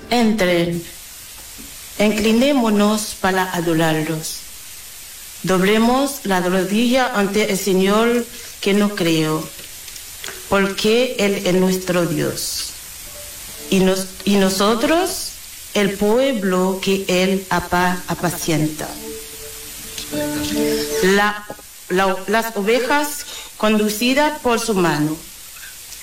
Entren, inclinémonos para adorarlos. Doblemos la rodilla ante el Señor que nos creó, porque Él es nuestro Dios. Y nosotros, el pueblo que Él apacienta. Las ovejas conducidas por su mano.